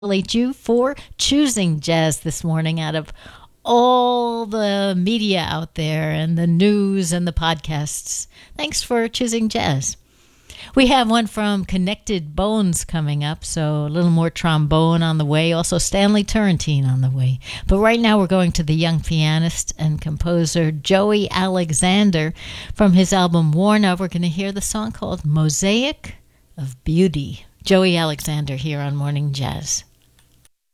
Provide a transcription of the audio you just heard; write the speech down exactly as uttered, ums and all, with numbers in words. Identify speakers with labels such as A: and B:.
A: congratulate you for choosing jazz this morning out of all the media out there and the news and the podcasts. Thanks for choosing jazz. We have one from Connected Bones coming up, so a little more trombone on the way. Also Stanley Turrentine on the way. But right now we're going to the young pianist and composer Joey Alexander. From his album Warna, we're going to hear the song called Mosaic of Beauty. Joey Alexander here on Morning Jazz.